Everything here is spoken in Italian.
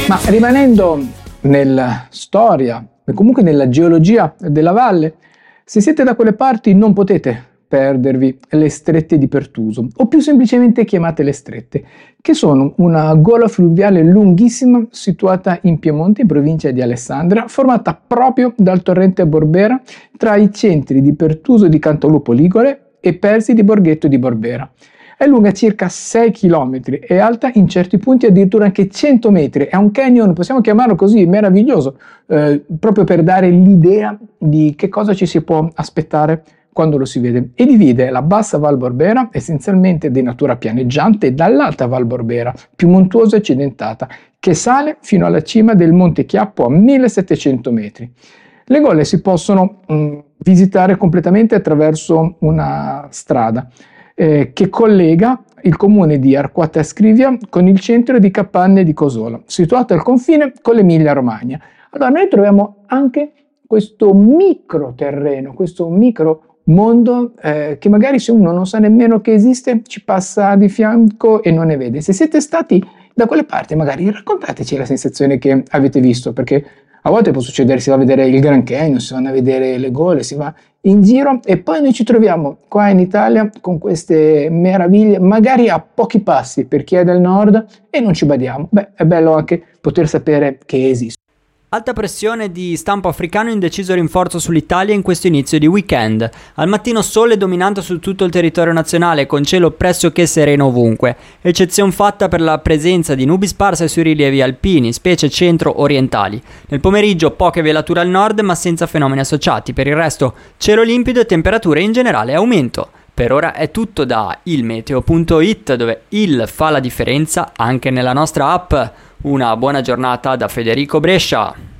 Ma rimanendo nella storia e comunque nella geologia della valle, se siete da quelle parti non potete perdervi le strette di Pertuso, o più semplicemente chiamate le strette, che sono una gola fluviale lunghissima situata in Piemonte, in provincia di Alessandria, formata proprio dal torrente Borbera tra i centri di Pertuso di Cantalupo Ligure e Persi di Borghetto di Borbera. È lunga circa 6 km e alta in certi punti addirittura anche 100 metri. È un canyon, possiamo chiamarlo così, meraviglioso, proprio per dare l'idea di che cosa ci si può aspettare quando lo si vede. E divide la bassa Val Borbera, essenzialmente di natura pianeggiante, dall'alta Val Borbera, più montuosa e accidentata, che sale fino alla cima del Monte Chiappo a 1700 metri. Le gole si possono visitare completamente attraverso una strada che collega il comune di Arquata Scrivia con il centro di Capanne di Cosola, situato al confine con l'Emilia Romagna. Allora noi troviamo anche questo micro terreno, questo micro mondo che magari se uno non sa nemmeno che esiste ci passa di fianco e non ne vede. Se siete stati da quelle parti magari raccontateci la sensazione che avete visto, perché a volte può succedere, si va a vedere il Grand Canyon, si vanno a vedere le gole, si va in giro e poi noi ci troviamo qua in Italia con queste meraviglie, magari a pochi passi per chi è del nord e non ci badiamo. Beh, è bello anche poter sapere che esiste. Alta pressione di stampo africano in deciso rinforzo sull'Italia in questo inizio di weekend. Al mattino sole dominante su tutto il territorio nazionale con cielo pressoché sereno ovunque. Eccezione fatta per la presenza di nubi sparse sui rilievi alpini, specie centro-orientali. Nel pomeriggio poche velature al nord ma senza fenomeni associati. Per il resto cielo limpido e temperature in generale aumento. Per ora è tutto da ilmeteo.it, dove il fa la differenza anche nella nostra app. Una buona giornata da Federico Brescia.